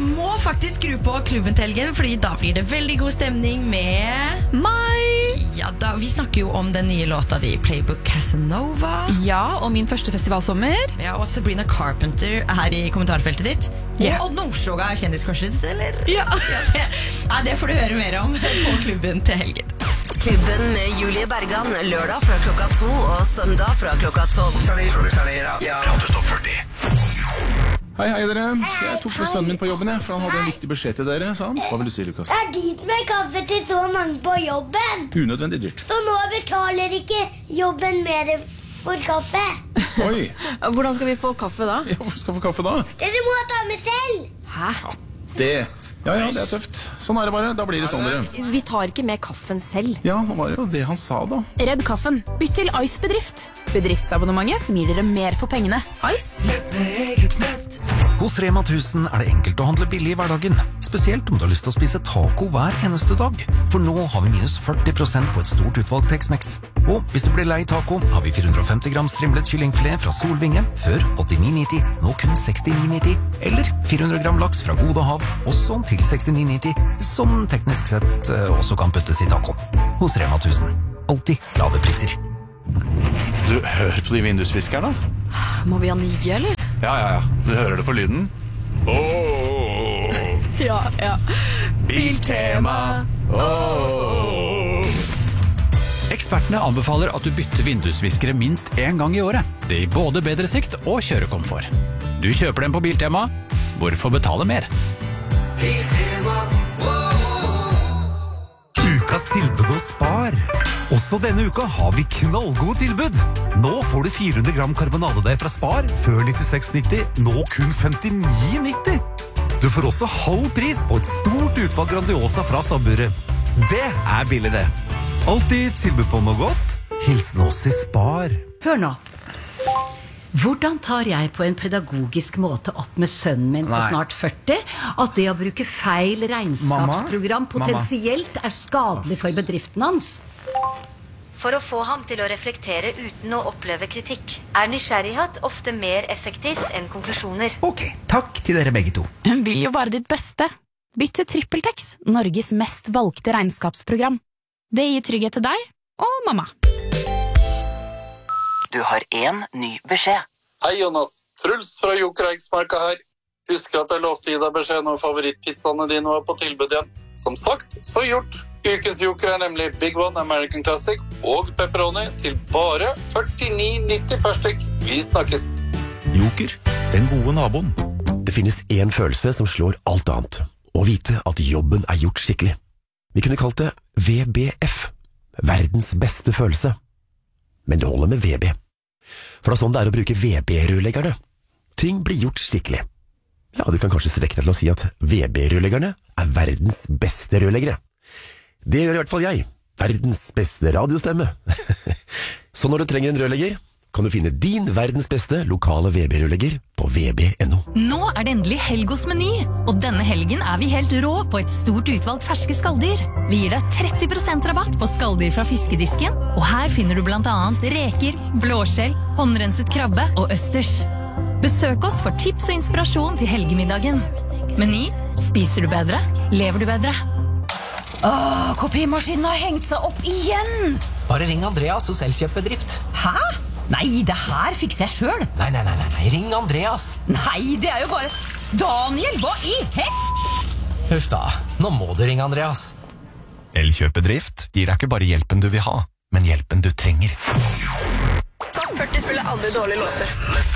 må faktisk skru på klubben til helgen, fordi da blir det veldig god stemning med meg. Ja, vi snakker jo om den nye låta di, Playbook Casanova. Ja, og min første festivalsommer. Ja, og Sabrina Carpenter her i kommentarfeltet ditt. Yeah. Og Odd Nordstoga er kjendiskorset ditt, eller? Ja. Det får du høre mer om på klubben til helgen. Klubben med Julie Bergan, lørdag fra klokka 2 og søndag fra klokka 12. Radio Top 40. Hei dere, jeg tok med sønnen min på jobben for han hadde en viktig beskjed til dere, sa han. Hva vil du si, Lukas? Jeg har gitt meg kaffe til så mange på jobben. Unødvendig dyrt. Så nå betaler ikke jobben mer for kaffe. Oi. Hvordan skal vi få kaffe da? Ja, hvor skal vi få kaffe da? Dere må ta med selv. Hæ? Ja, det er tøft. Sånn er det bare, da blir det sånn dere. Vi tar ikke med kaffen selv. Ja, nå var det jo det han sa da. Redd kaffen. Bytt til Ice Bedrift. Bedriftsabonnementet som gir dere mer for pengene. Ice. Hos Rema 1000 er det enkelt å handle billig i hverdagen. Spesielt om du har lyst til å spise taco hver eneste dag. For nå har vi minus 40% på et stort utvalg Tex-Mex. Og hvis du blir lei taco, har vi 450 gram strimlet kyllingfilet fra Solvinge, før 89,90, nå kun 69,90. Eller 400 gram laks fra Gode Hav, også til 69,90, som teknisk sett også kan puttes i taco. Hos Rema 1000. Alltid lave priser. Du, hør på de vindusviskerne. Må vi ha nye, eller? Ja. Du hører det på lyden. Ja. Biltema. Ekspertene anbefaler at du bytter vindusviskere minst en gang i året. Det gir både bedre sikt og kjørekomfort. Du kjøper dem på Biltema. Hvorfor betale mer? Ukas tilbud hos Spar. Også denne uka har vi knallgode tilbud. Nå får du 400 gram karbonadedeig fra Spar, før 96,90, nå kun 59,90. Du får også halv pris på et stort utvalg Grandiosa fra stabburet. Det er billig det. Alltid tilbud på noe godt. Hilsen oss i Spar. Hør nå. Hvordan tar jeg på en pedagogisk måte opp med sønnen min på snart 40 at det å bruke feil regnskapsprogram potensielt er skadelig for bedriften hans? For å få ham til å reflektere uten å oppleve kritikk, er nysgjerrighet ofte mer effektivt enn konklusjoner. Ok, takk til dere begge to. Hun vil jo bare ditt beste. Bytt til TrippelTex, Norges mest valgte regnskapsprogram. Det gir trygghet til deg og mamma. Du har en ny beskjed. Hei Jonas, Truls fra Joker Eiksmarka her. Husker at jeg lovte å gi deg beskjed når favorittpizzaene dine var på tilbud igjen. Som sagt, så gjort. Ukens Joker er nemlig Big One American Classic og pepperoni til bare 49,90 per stykk. Vi snakkes. Joker, den gode naboen. Det finnes en følelse som slår alt annet. Å vite at jobben er gjort skikkelig. Vi kunne kalt det VBF. Verdens beste følelse. Men det holder med VB. For det er sånn det er å bruke VB-rørleggerne. Ting blir gjort skikkelig. Ja, du kan kanskje strekke deg til å si at VB-rørleggerne er verdens beste rørleggere. Det gjør i hvert fall jeg. Verdens beste radiostemme. Så når du trenger en rørlegger, kan du finne din verdens beste lokale VB-rørlegger på vb.no. Nå er det endelig helg hos Meny, og denne helgen er vi helt rå på et stort utvalg ferske skalldyr. Vi gir deg 30% rabatt på skalldyr fra fiskedisken, og her finner du blant annet reker, blåskjell, håndrenset krabbe og østers. Besøk oss for tips og inspirasjon til helgemiddagen. Meny, spiser du bedre, lever du bedre. Kopimaskinen har hengt seg opp igjen. Bare ring Andreas hos Elkjøpbedrift. Hæ? Nei, det her fikser jeg selv. Nei, ring Andreas. Nei, det er jo bare... Daniel, hva i Huff da, nå må du ringe Andreas. Elkjøpedrift gir deg ikke bare hjelpen du vil ha, men hjelpen du trenger. Topp 40 spiller aldri dårlige låter.